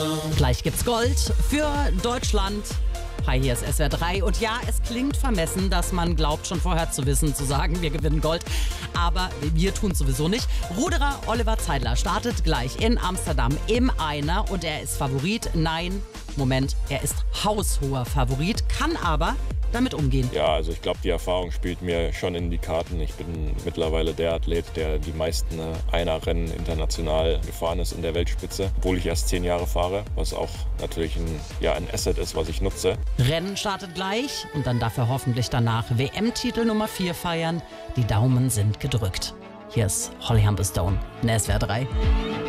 Gleich gibt's Gold für Deutschland. Hi, hier ist SWR 3 und ja, es klingt vermessen, dass man glaubt, schon vorher zu wissen, zu sagen, wir gewinnen Gold, aber wir tun es sowieso nicht. Ruderer Oliver Zeidler startet gleich in Amsterdam im Einer und er ist Favorit. Nein, Moment, er ist haushoher Favorit, kann aber damit umgehen. Ja, also ich glaube, die Erfahrung spielt mir schon in die Karten. Ich bin mittlerweile der Athlet, der die meisten Einer-Rennen international gefahren ist in der Weltspitze, obwohl ich erst 10 Jahre fahre, was auch natürlich ein Asset ist, was ich nutze. Rennen startet gleich und dann darf er hoffentlich danach WM-Titel Nummer 4 feiern. Die Daumen sind gedrückt. Hier ist Holly Humberstone in SWR 3.